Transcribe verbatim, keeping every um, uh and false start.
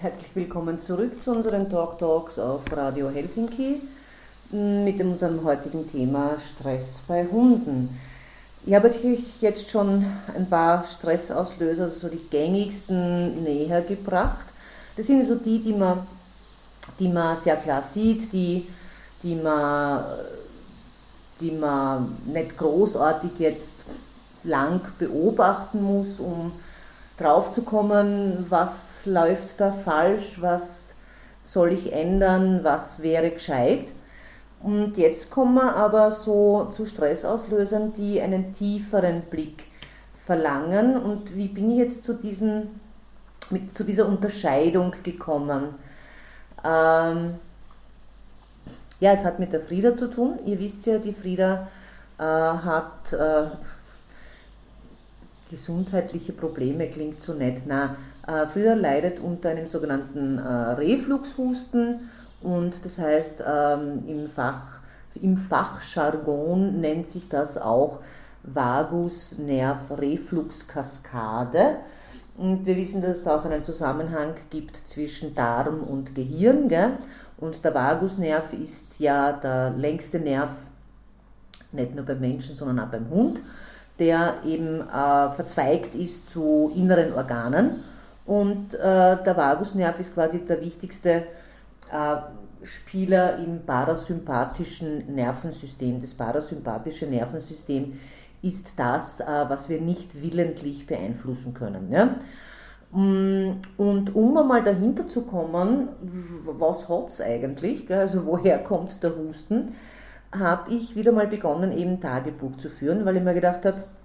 Herzlich willkommen zurück zu unseren Talk Talks auf Radio Helsinki mit unserem heutigen Thema Stress bei Hunden. Ich habe euch jetzt schon ein paar Stressauslöser, also so die gängigsten, näher gebracht. Das sind so die, die man, die man sehr klar sieht, die, die, man, die man nicht großartig jetzt lang beobachten muss, um drauf zu kommen, was läuft da falsch, was soll ich ändern, was wäre gescheit. Und jetzt kommen wir aber so zu Stressauslösern, die einen tieferen Blick verlangen. Und wie bin ich jetzt zu, diesem, mit, zu dieser Unterscheidung gekommen? Ähm, ja, es hat mit der Frieda zu tun. Ihr wisst ja, die Frieda äh, hat äh, gesundheitliche Probleme, klingt so nett. Na, äh, Frieda leidet unter einem sogenannten äh, Refluxhusten. Und das heißt, ähm, im, Fach, im Fachjargon nennt sich das auch Vagusnerv-Refluxkaskade. Und wir wissen, dass es da auch einen Zusammenhang gibt zwischen Darm und Gehirn. Gell? Und der Vagusnerv ist ja der längste Nerv, nicht nur beim Menschen, sondern auch beim Hund, der eben äh, verzweigt ist zu inneren Organen. Und äh, der Vagusnerv ist quasi der wichtigste Spieler im parasympathischen Nervensystem. Das parasympathische Nervensystem ist das, was wir nicht willentlich beeinflussen können. Ja? Und um einmal dahinter zu kommen, was hat es eigentlich, also woher kommt der Husten, habe ich wieder mal begonnen, eben Tagebuch zu führen, weil ich mir gedacht habe,